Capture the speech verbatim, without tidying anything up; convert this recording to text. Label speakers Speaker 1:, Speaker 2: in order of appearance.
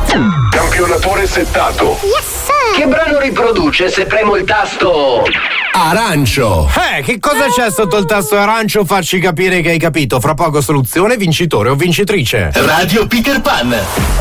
Speaker 1: Campionatore settato.
Speaker 2: Yes, sir.
Speaker 3: Che brano riproduce se premo il tasto
Speaker 4: arancio?
Speaker 5: Eh, che cosa c'è sotto il tasto arancio? Facci capire che hai capito. Fra poco soluzione, vincitore o vincitrice.
Speaker 4: Radio Peter Pan.